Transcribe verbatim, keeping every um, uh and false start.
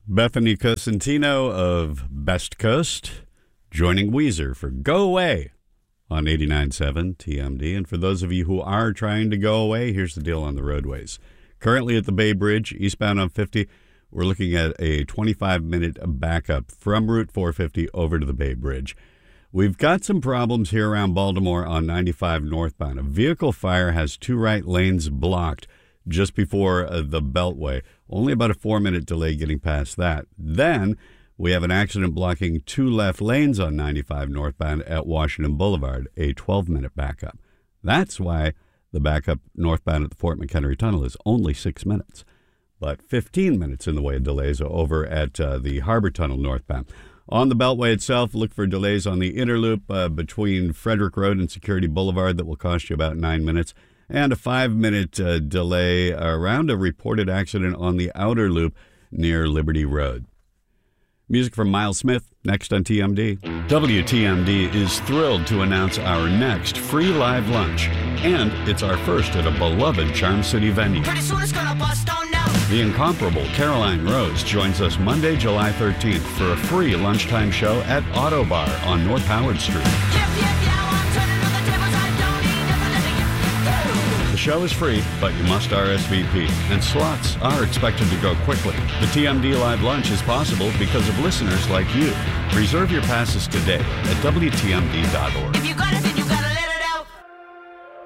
Bethany Cosentino of Best Coast joining Weezer for Go Away on eighty-nine point seven T M D. And for those of you who are trying to go away, here's the deal on the roadways. Currently at the Bay Bridge, eastbound on fifty, we're looking at a twenty-five minute backup from Route four fifty over to the Bay Bridge. We've got some problems here around Baltimore on ninety-five northbound. A vehicle fire has two right lanes blocked just before uh, the Beltway. Only about a four-minute delay getting past that. Then we have an accident blocking two left lanes on ninety-five northbound at Washington Boulevard, a twelve-minute backup. That's why the backup northbound at the Fort McHenry Tunnel is only six minutes, but fifteen minutes in the way of delays over at uh, the Harbor Tunnel northbound. On the Beltway itself, look for delays on the inner loop uh, between Frederick Road and Security Boulevard that will cost you about nine minutes. And a five-minute uh, delay around a reported accident on the outer loop near Liberty Road. Music from Miles Smith, next on T M D. W T M D is thrilled to announce our next free live lunch. And it's our first at a beloved Charm City venue. Pretty soon it's gonna bust on now. The incomparable Caroline Rose joins us Monday, July thirteenth for a free lunchtime show at Auto Bar on North Howard Street. Yep, yep, yeah, I'm turning on the tables. I don't need nothing to get. The show is free, but you must R S V P, and slots are expected to go quickly. The T M D Live Lunch is possible because of listeners like you. Reserve your passes today at W T M D dot org. If you got it.